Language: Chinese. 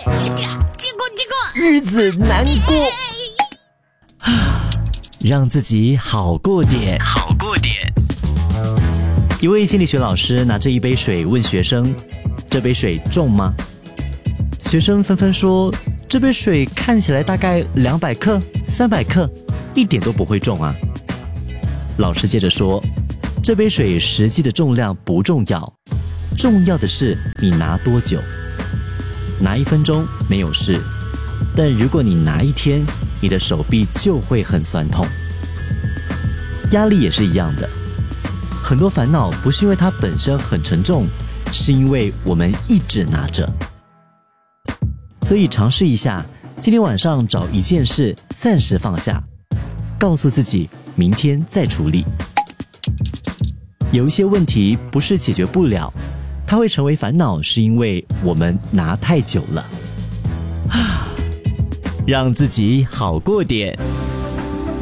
结果日子难过，让自己好过点。一位心理学老师拿着一杯水问学生：“这杯水重吗？”学生纷纷说：“这杯水看起来大概200克、300克，一点都不会重啊。”老师接着说：“这杯水实际的重量不重要，重要的是你拿多久。拿1分钟没有事，但如果你拿1天，你的手臂就会很酸痛。压力也是一样的，很多烦恼不是因为它本身很沉重，是因为我们一直拿着。所以尝试一下，今天晚上找一件事暂时放下，告诉自己明天再处理。有一些问题不是解决不了，它会成为烦恼，是因为我们拿太久了。让自己好过点。